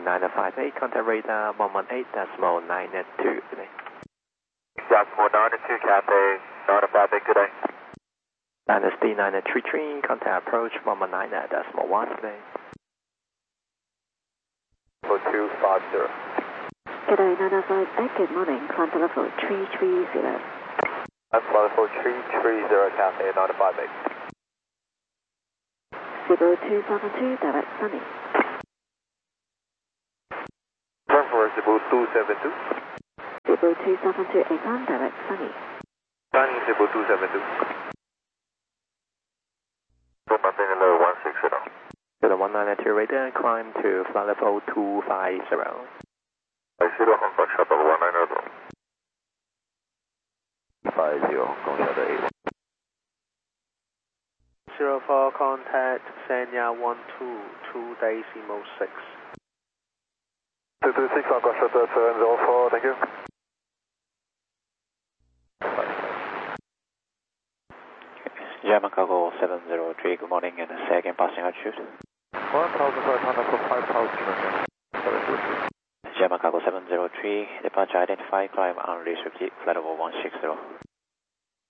958, contact radar 118.92. Decimal 92, Cathay 958, good day. Dynasty 933, contact approach 119.1, good day. 4250. Good day, 958, good morning, climb to level 330. I'm flight level 330, Cathay 958. 0272, direct sunny. Confirm for Cebu 272. Cebu 272, Aircon, direct sunny. Sunny Cebu 272. So maintain level 160. To the 192 radar, climb to flight level 250. I see the Hong Kong shuttle 190. 50, Hong Kong shuttle 81. 04 contact Sanya 122 decimal 6. 226 Hong Kong shuttle 704, thank you. German Cargo 703, good morning, and second passing altitude. 1,500 for 5,000. 723. German Cargo 703, departure identified, climb unrestricted, flight level 160.